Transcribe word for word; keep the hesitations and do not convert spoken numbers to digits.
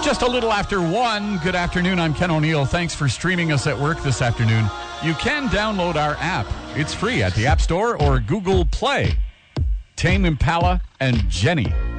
Just a little after one. Good afternoon. I'm Ken O'Neill. Thanks for streaming us at work this afternoon. You can download our app. It's free at the App Store or Google Play. Tame Impala and Jenny.